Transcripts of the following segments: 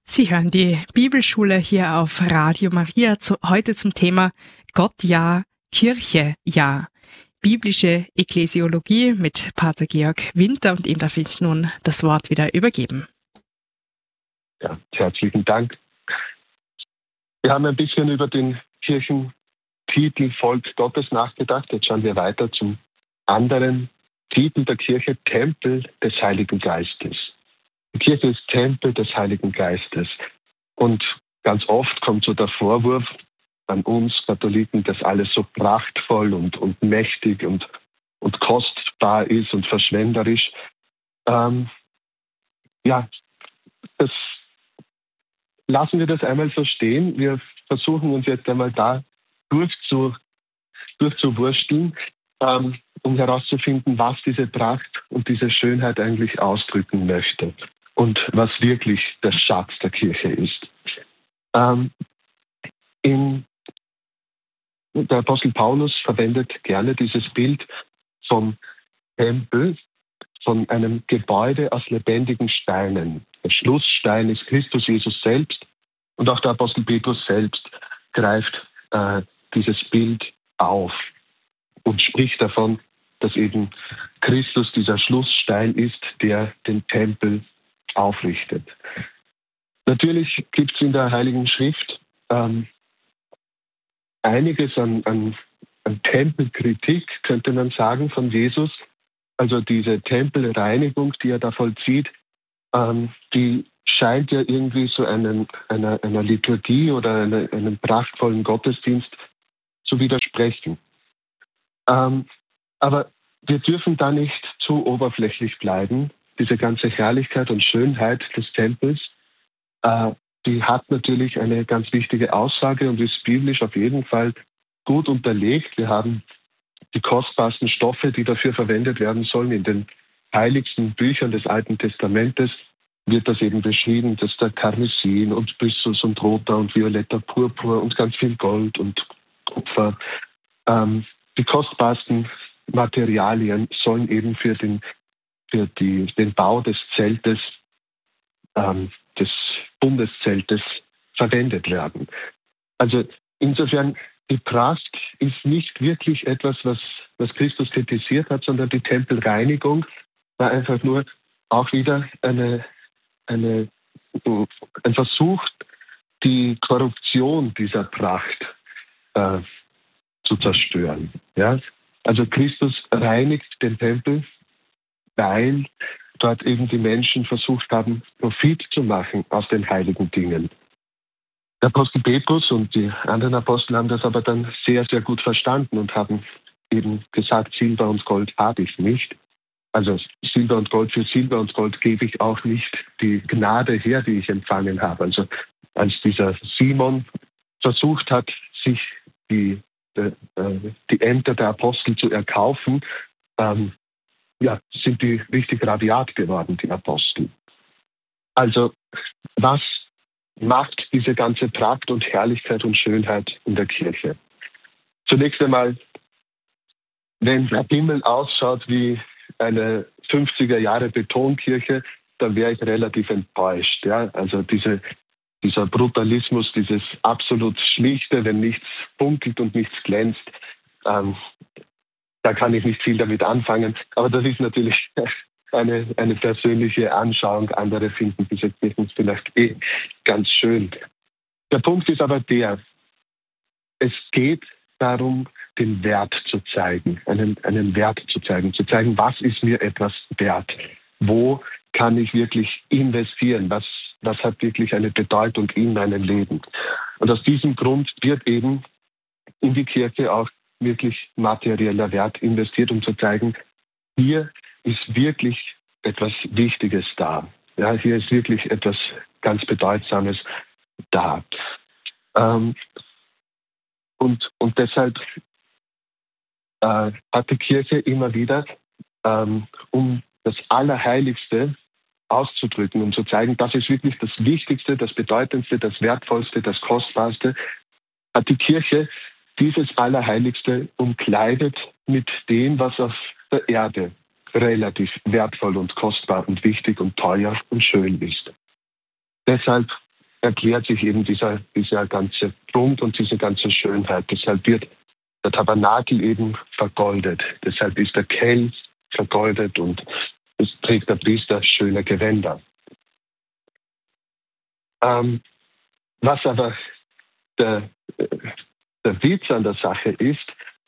Sie hören die Bibelschule hier auf Radio Maria, heute zum Thema Gott ja, Kirche ja. Biblische Ekklesiologie mit Pater Georg Winter, und ihm darf ich nun das Wort wieder übergeben. Ja, herzlichen Dank. Wir haben ein bisschen über den Kirchentitel Volk Gottes nachgedacht. Jetzt schauen wir weiter zum anderen Titel der Kirche, Tempel des Heiligen Geistes. Die Kirche ist Tempel des Heiligen Geistes. Und ganz oft kommt so der Vorwurf an uns Katholiken, dass alles so prachtvoll und mächtig und kostbar ist und verschwenderisch. Lassen wir das einmal so stehen. Wir versuchen uns jetzt einmal da durchzuwursteln, um herauszufinden, was diese Pracht und diese Schönheit eigentlich ausdrücken möchte und was wirklich der Schatz der Kirche ist. Der Apostel Paulus verwendet gerne dieses Bild vom Tempel, von einem Gebäude aus lebendigen Steinen. Der Schlussstein ist Christus Jesus selbst, und auch der Apostel Petrus selbst greift dieses Bild auf und spricht davon, dass eben Christus dieser Schlussstein ist, der den Tempel aufrichtet. Natürlich gibt es in der Heiligen Schrift einiges an Tempelkritik, könnte man sagen, von Jesus. Also diese Tempelreinigung, die er da vollzieht, die scheint ja irgendwie so einer Liturgie oder einem prachtvollen Gottesdienst zu widersprechen. Aber wir dürfen da nicht zu oberflächlich bleiben. Diese ganze Herrlichkeit und Schönheit des Tempels, die hat natürlich eine ganz wichtige Aussage und ist biblisch auf jeden Fall gut unterlegt. Wir haben die kostbarsten Stoffe, die dafür verwendet werden sollen. In den heiligsten Büchern des Alten Testamentes wird das eben beschrieben, dass da Karmesin und Byssus und roter und violetter Purpur und ganz viel Gold und Kupfer, die kostbarsten Materialien sollen eben für den Bau des Zeltes, des Bundeszeltes verwendet werden. Also insofern, die Pracht ist nicht wirklich etwas, was Christus kritisiert hat, sondern die Tempelreinigung war einfach nur auch wieder ein Versuch, die Korruption dieser Pracht zu zerstören. Ja? Also Christus reinigt den Tempel, weil dort eben die Menschen versucht haben, Profit zu machen aus den heiligen Dingen. Der Apostel Petrus und die anderen Apostel haben das aber dann sehr, sehr gut verstanden und haben eben gesagt, Silber und Gold habe ich nicht. Also Silber und Gold, für Silber und Gold gebe ich auch nicht die Gnade her, die ich empfangen habe. Also als dieser Simon versucht hat, sich die Ämter der Apostel zu erkaufen, sind die richtig rabiat geworden, die Apostel. Also was macht diese ganze Pracht und Herrlichkeit und Schönheit in der Kirche? Zunächst einmal, wenn der Himmel ausschaut wie eine 50er Jahre Betonkirche, dann wäre ich relativ enttäuscht. Ja? Also dieser Brutalismus, dieses absolut Schlichte, wenn nichts funkelt und nichts glänzt, da kann ich nicht viel damit anfangen. Aber das ist natürlich eine persönliche Anschauung. Andere finden diese Kirchen vielleicht ganz schön. Der Punkt ist aber es geht darum, den Wert zu zeigen, einen Wert zu zeigen, was ist mir etwas wert? Wo kann ich wirklich investieren? Was hat wirklich eine Bedeutung in meinem Leben? Und aus diesem Grund wird eben in die Kirche auch wirklich materieller Wert investiert, um zu zeigen, hier ist wirklich etwas Wichtiges da. Ja, hier ist wirklich etwas ganz Bedeutsames da. Und deshalb hat die Kirche immer wieder, um das Allerheiligste auszudrücken, um zu zeigen, das ist wirklich das Wichtigste, das Bedeutendste, das Wertvollste, das Kostbarste, hat die Kirche dieses Allerheiligste umkleidet mit dem, was auf der Erde relativ wertvoll und kostbar und wichtig und teuer und schön ist. Deshalb erklärt sich eben dieser ganze Prunk und diese ganze Schönheit. Deshalb wird der Tabernakel eben vergoldet. Deshalb ist der Kelch vergoldet und es trägt der Priester schöne Gewänder. Was aber der Witz an der Sache ist,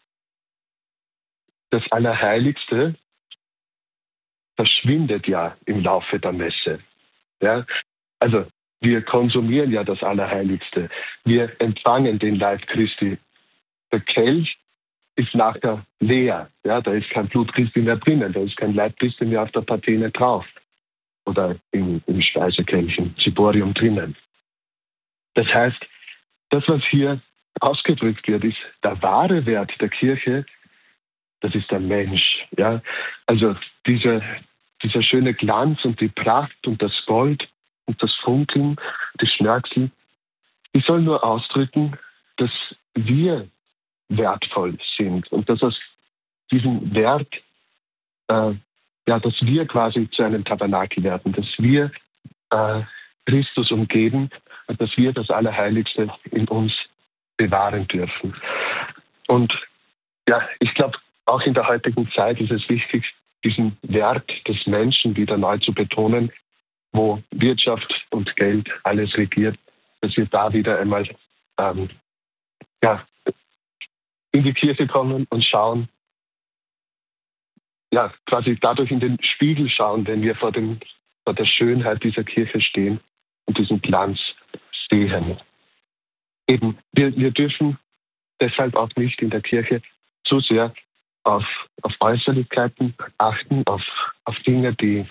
das Allerheiligste verschwindet ja im Laufe der Messe. Ja? Also wir konsumieren ja das Allerheiligste. Wir empfangen den Leib Christi. Der Kelch ist nachher leer. Ja? Da ist kein Blut Christi mehr drinnen. Da ist kein Leib Christi mehr auf der Patene drauf. Oder im Speisekelch, im Ziborium drinnen. Das heißt, das, was hier ausgedrückt wird, ist der wahre Wert der Kirche, das ist der Mensch. Ja? Also dieser schöne Glanz und die Pracht und das Gold und das Funkeln, die Schnörkel, die sollen nur ausdrücken, dass wir wertvoll sind und dass aus diesem Wert, dass wir quasi zu einem Tabernakel werden, dass wir Christus umgeben und dass wir das Allerheiligste in uns bewahren dürfen. Und ja, ich glaube, auch in der heutigen Zeit ist es wichtig, diesen Wert des Menschen wieder neu zu betonen, wo Wirtschaft und Geld alles regiert, dass wir da wieder einmal in die Kirche kommen und schauen, ja, quasi dadurch in den Spiegel schauen, wenn wir vor der Schönheit dieser Kirche stehen und diesen Glanz sehen. Eben, wir dürfen deshalb auch nicht in der Kirche zu sehr auf Äußerlichkeiten achten, auf Dinge, die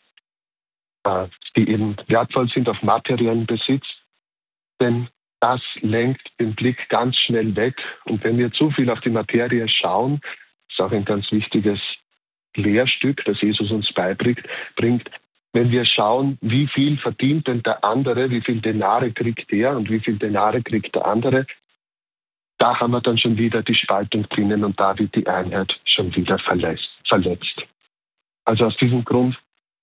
eben wertvoll sind, auf materiellen Besitz. Denn das lenkt den Blick ganz schnell weg. Und wenn wir zu viel auf die Materie schauen, ist auch ein ganz wichtiges Lehrstück, das Jesus uns beibringt. Wenn wir schauen, wie viel verdient denn der andere, wie viel Denare kriegt der und wie viel Denare kriegt der andere, da haben wir dann schon wieder die Spaltung drinnen und da wird die Einheit schon wieder verletzt. Also aus diesem Grund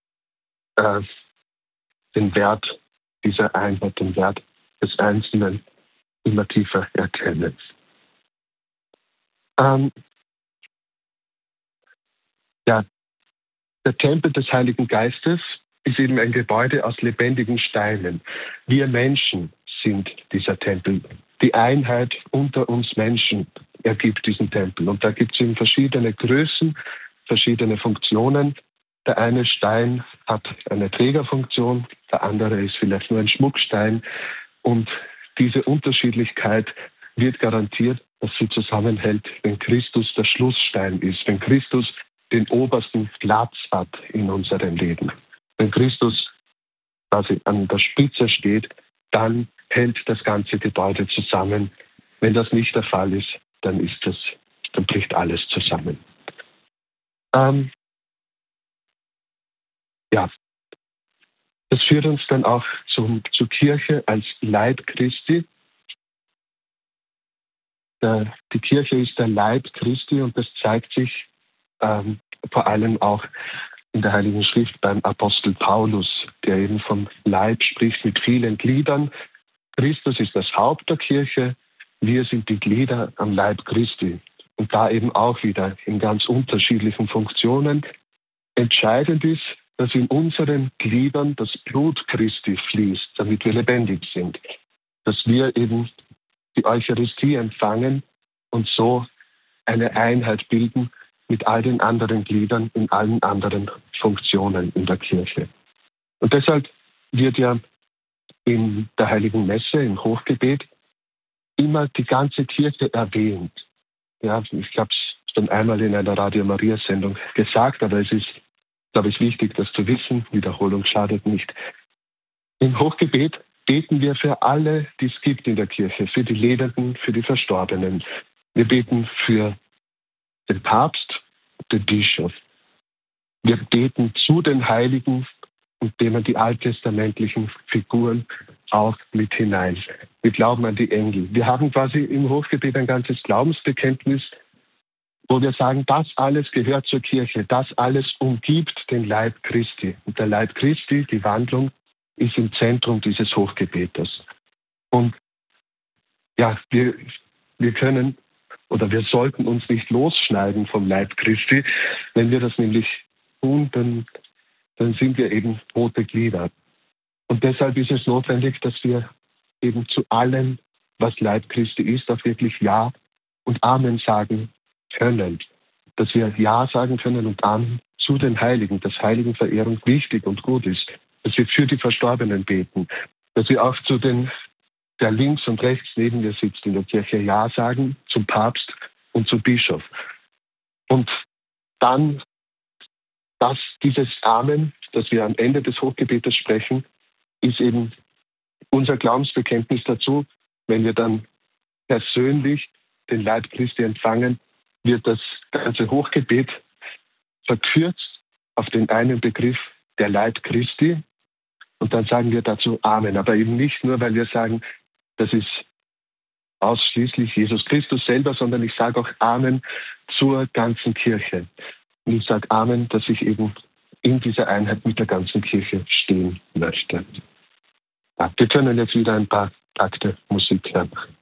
den Wert dieser Einheit, den Wert des Einzelnen immer tiefer erkennen. Der Tempel des Heiligen Geistes ist eben ein Gebäude aus lebendigen Steinen. Wir Menschen sind dieser Tempel. Die Einheit unter uns Menschen ergibt diesen Tempel. Und da gibt es eben verschiedene Größen, verschiedene Funktionen. Der eine Stein hat eine Trägerfunktion, der andere ist vielleicht nur ein Schmuckstein. Und diese Unterschiedlichkeit wird garantiert, dass sie zusammenhält, wenn Christus der Schlussstein ist, wenn Christus den obersten Platz hat in unserem Leben. Wenn Christus quasi an der Spitze steht, dann hält das ganze Gebäude zusammen. Wenn das nicht der Fall ist, dann bricht alles zusammen. Das führt uns dann auch zur Kirche als Leib Christi. Die Kirche ist der Leib Christi und das zeigt sich vor allem auch in der Heiligen Schrift beim Apostel Paulus, der eben vom Leib spricht mit vielen Gliedern. Christus ist das Haupt der Kirche, wir sind die Glieder am Leib Christi. Und da eben auch wieder in ganz unterschiedlichen Funktionen. Entscheidend ist, dass in unseren Gliedern das Blut Christi fließt, damit wir lebendig sind. Dass wir eben die Eucharistie empfangen und so eine Einheit bilden mit all den anderen Gliedern in allen anderen Funktionen in der Kirche. Und deshalb wird ja in der Heiligen Messe, im Hochgebet, immer die ganze Kirche erwähnt. Ja, ich habe es schon einmal in einer Radio Maria-Sendung gesagt, aber es ist, glaube ich, wichtig, das zu wissen. Wiederholung schadet nicht. Im Hochgebet beten wir für alle, die es gibt in der Kirche, für die Lebenden, für die Verstorbenen. Wir beten für den Papst, den Bischof. Wir beten zu den Heiligen und nehmen die alttestamentlichen Figuren auch mit hinein. Wir glauben an die Engel. Wir haben quasi im Hochgebet ein ganzes Glaubensbekenntnis, wo wir sagen, das alles gehört zur Kirche, das alles umgibt den Leib Christi. Und der Leib Christi, die Wandlung, ist im Zentrum dieses Hochgebetes. Und ja, wir können oder wir sollten uns nicht losschneiden vom Leib Christi. Wenn wir das nämlich tun, dann sind wir eben tote Glieder. Und deshalb ist es notwendig, dass wir eben zu allem, was Leib Christi ist, auch wirklich Ja und Amen sagen können. Dass wir Ja sagen können und Amen zu den Heiligen, dass Heiligenverehrung wichtig und gut ist. Dass wir für die Verstorbenen beten. Dass wir auch zu den, der links und rechts neben mir sitzt in der Kirche, Ja sagen zum Papst und zum Bischof. Und dann, dieses Amen, das wir am Ende des Hochgebetes sprechen, ist eben unser Glaubensbekenntnis dazu. Wenn wir dann persönlich den Leib Christi empfangen, wird das ganze Hochgebet verkürzt auf den einen Begriff, der Leib Christi. Und dann sagen wir dazu Amen. Aber eben nicht nur, weil wir sagen, das ist ausschließlich Jesus Christus selber, sondern ich sage auch Amen zur ganzen Kirche. Und ich sage Amen, dass ich eben in dieser Einheit mit der ganzen Kirche stehen möchte. Ja, wir können jetzt wieder ein paar Takte Musik hören.